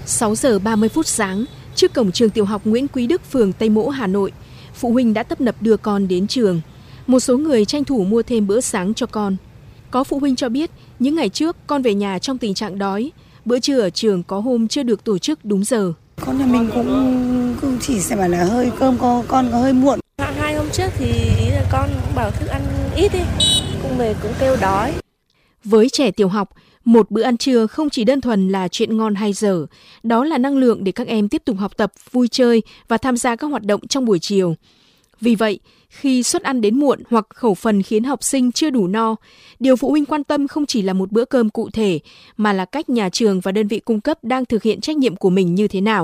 6 giờ 30 phút sáng, trước cổng trường tiểu học Nguyễn Quý Đức, phường Tây Mỗ, Hà Nội, phụ huynh đã tấp nập đưa con đến trường. Một số người tranh thủ mua thêm bữa sáng cho con. Có phụ huynh cho biết, những ngày trước con về nhà trong tình trạng đói, bữa trưa ở trường có hôm chưa được tổ chức đúng giờ. Con nhà mình cũng chỉ sẽ bảo là hơi cơm con có hơi muộn. 2 hôm trước thì ý là con cũng bảo thức ăn ít đi, cũng về cũng kêu đói. Với trẻ tiểu học, một bữa ăn trưa không chỉ đơn thuần là chuyện ngon hay dở, đó là năng lượng để các em tiếp tục học tập, vui chơi và tham gia các hoạt động trong buổi chiều. Vì vậy, khi suất ăn đến muộn hoặc khẩu phần khiến học sinh chưa đủ no, điều phụ huynh quan tâm không chỉ là một bữa cơm cụ thể, mà là cách nhà trường và đơn vị cung cấp đang thực hiện trách nhiệm của mình như thế nào.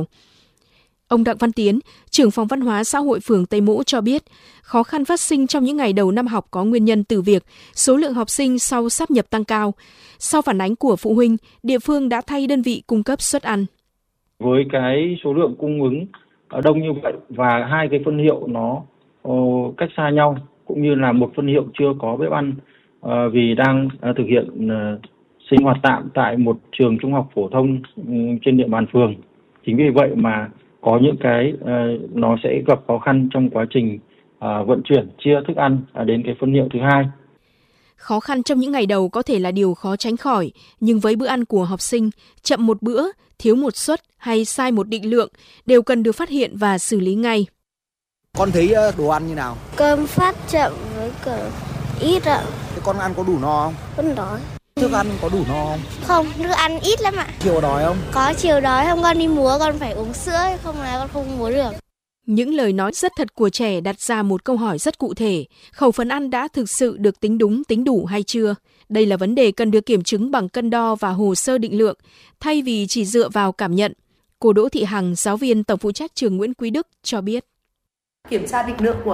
Ông Đặng Văn Tiến, trưởng phòng văn hóa xã hội phường Tây Mỗ cho biết, khó khăn phát sinh trong những ngày đầu năm học có nguyên nhân từ việc số lượng học sinh sau sáp nhập tăng cao. Sau phản ánh của phụ huynh, địa phương đã thay đơn vị cung cấp suất ăn. Với cái số lượng cung ứng đông như vậy và hai cái phân hiệu nó cách xa nhau, cũng như là một phân hiệu chưa có bếp ăn vì đang thực hiện sinh hoạt tạm tại một trường trung học phổ thông trên địa bàn phường. Chính vì vậy mà có những cái nó sẽ gặp khó khăn trong quá trình vận chuyển chia thức ăn đến cái phân hiệu thứ hai. Khó khăn trong những ngày đầu có thể là điều khó tránh khỏi, nhưng với bữa ăn của học sinh, chậm một bữa, thiếu một suất hay sai một định lượng đều cần được phát hiện và xử lý ngay. Con thấy đồ ăn như nào? Cơm phát chậm với cả ít ạ. Thế con ăn có đủ no không? Con đói. Thức ăn có đủ no không? Không, thức ăn ít lắm ạ. Chiều đói không? Có chiều đói, không con đi múa con phải uống sữa, không là con không múa được. Những lời nói rất thật của trẻ đặt ra một câu hỏi rất cụ thể. Khẩu phần ăn đã thực sự được tính đúng, tính đủ hay chưa? Đây là vấn đề cần được kiểm chứng bằng cân đo và hồ sơ định lượng, thay vì chỉ dựa vào cảm nhận. Cô Đỗ Thị Hằng, giáo viên tổng phụ trách trường Nguyễn Quý Đức cho biết. Kiểm tra định lượng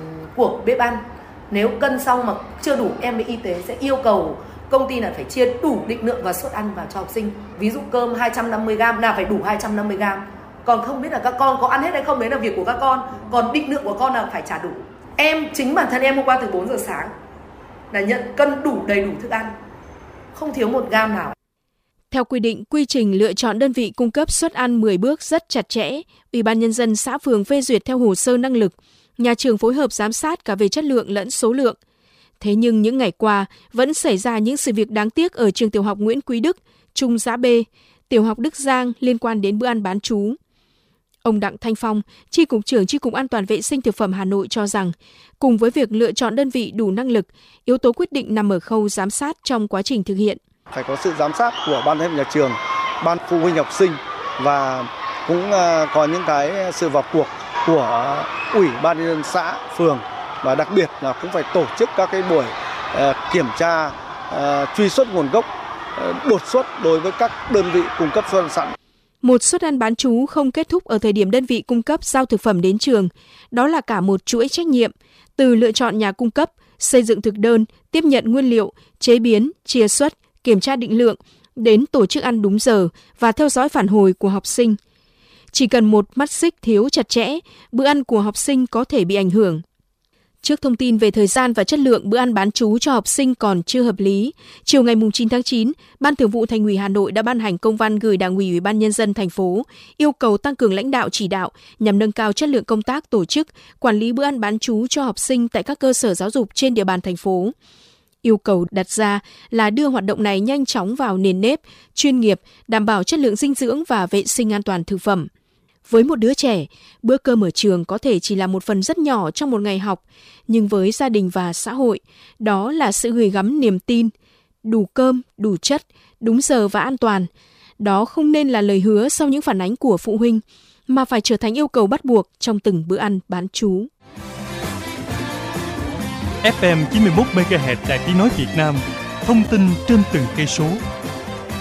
của bếp ăn. Nếu cân xong mà chưa đủ, em bên y tế sẽ yêu cầu công ty là phải chia đủ định lượng và suất ăn vào cho học sinh. Ví dụ cơm 250g là phải đủ 250g. Còn không biết là các con có ăn hết hay không, đấy là việc của các con. Còn định lượng của con là phải trả đủ. Chính bản thân em hôm qua từ 4 giờ sáng là nhận cân đủ đầy đủ thức ăn, không thiếu 1 gam nào. Theo quy định, quy trình lựa chọn đơn vị cung cấp suất ăn 10 bước rất chặt chẽ. Ủy ban nhân dân xã phường phê duyệt theo hồ sơ năng lực. Nhà trường phối hợp giám sát cả về chất lượng lẫn số lượng. Thế nhưng những ngày qua vẫn xảy ra những sự việc đáng tiếc ở trường tiểu học Nguyễn Quý Đức, Trung Giã B, tiểu học Đức Giang liên quan đến bữa ăn bán trú. Ông Đặng Thanh Phong, Chi cục trưởng Chi cục An toàn vệ sinh thực phẩm Hà Nội cho rằng, cùng với việc lựa chọn đơn vị đủ năng lực, yếu tố quyết định nằm ở khâu giám sát trong quá trình thực hiện. Phải có sự giám sát của ban giám hiệu nhà trường, ban phụ huynh học sinh và cũng có những cái sự vào cuộc của Ủy ban nhân dân xã, phường, và đặc biệt là cũng phải tổ chức các cái buổi kiểm tra, truy xuất nguồn gốc, đột xuất đối với các đơn vị cung cấp suất ăn sẵn. Một suất ăn bán trú không kết thúc ở thời điểm đơn vị cung cấp giao thực phẩm đến trường. Đó là cả một chuỗi trách nhiệm, từ lựa chọn nhà cung cấp, xây dựng thực đơn, tiếp nhận nguyên liệu, chế biến, chia suất, kiểm tra định lượng, đến tổ chức ăn đúng giờ và theo dõi phản hồi của học sinh. Chỉ cần một mắt xích thiếu chặt chẽ, bữa ăn của học sinh có thể bị ảnh hưởng. Trước thông tin về thời gian và chất lượng bữa ăn bán trú cho học sinh còn chưa hợp lý, chiều ngày 9 tháng 9, Ban Thường vụ Thành ủy Hà Nội đã ban hành công văn gửi Đảng ủy Ủy ban nhân dân thành phố yêu cầu tăng cường lãnh đạo chỉ đạo nhằm nâng cao chất lượng công tác tổ chức, quản lý bữa ăn bán trú cho học sinh tại các cơ sở giáo dục trên địa bàn thành phố. Yêu cầu đặt ra là đưa hoạt động này nhanh chóng vào nền nếp, chuyên nghiệp, đảm bảo chất lượng dinh dưỡng và vệ sinh an toàn thực phẩm. Với một đứa trẻ, bữa cơm ở trường có thể chỉ là một phần rất nhỏ trong một ngày học, nhưng với gia đình và xã hội, đó là sự gửi gắm niềm tin. Đủ cơm, đủ chất, đúng giờ và an toàn. Đó không nên là lời hứa sau những phản ánh của phụ huynh, mà phải trở thành yêu cầu bắt buộc trong từng bữa ăn bán trú. FM 91 MHz Đài Tiếng nói Việt Nam, thông tin trên từng cây số.